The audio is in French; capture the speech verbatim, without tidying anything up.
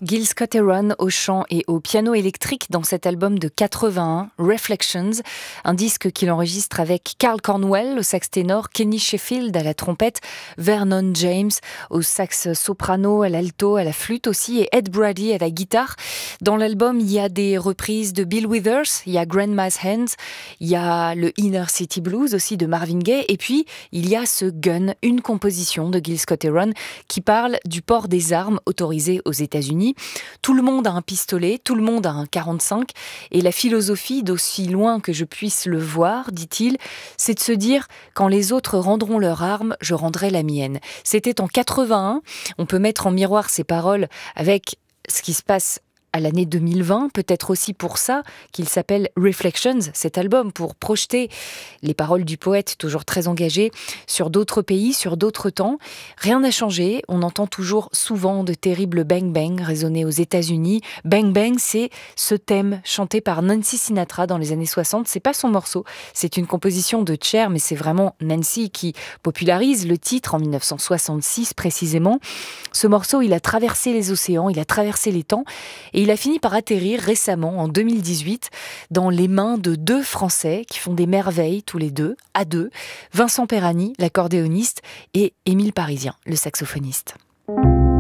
Gil Scott-Heron au chant et au piano électrique dans cet album de quatre-vingt-un, Reflections, un disque qu'il enregistre avec Carl Cornwell au sax ténor, Kenny Sheffield à la trompette, Vernon James au sax soprano, à l'alto, à la flûte aussi, et Ed Brady à la guitare. Dans l'album, il y a des reprises de Bill Withers, il y a Grandma's Hands, il y a le Inner City Blues aussi de Marvin Gaye, et puis il y a ce Gun, une composition de Gil Scott-Heron qui parle du port des armes autorisées aux États-Unis. Tout le monde a un pistolet, tout le monde a un quarante-cinq, et la philosophie, d'aussi loin que je puisse le voir, dit-il, c'est de se dire « quand les autres rendront leur arme, je rendrai la mienne ». C'était en quatre-vingt-un, on peut mettre en miroir ces paroles avec ce qui se passe à l'année deux mille vingt, peut-être aussi pour ça qu'il s'appelle Reflections, cet album, pour projeter les paroles du poète, toujours très engagé, sur d'autres pays, sur d'autres temps. Rien n'a changé, on entend toujours souvent de terribles bang-bang résonner aux États-Unis. Bang-bang, c'est ce thème chanté par Nancy Sinatra dans les années soixante. C'est pas son morceau, c'est une composition de Cher, mais c'est vraiment Nancy qui popularise le titre en mille neuf cent soixante-six précisément. Ce morceau, il a traversé les océans, il a traversé les temps, et il a fini par atterrir récemment, en deux mille dix-huit, dans les mains de deux Français qui font des merveilles tous les deux, à deux, Vincent Perani, l'accordéoniste, et Émile Parisien, le saxophoniste.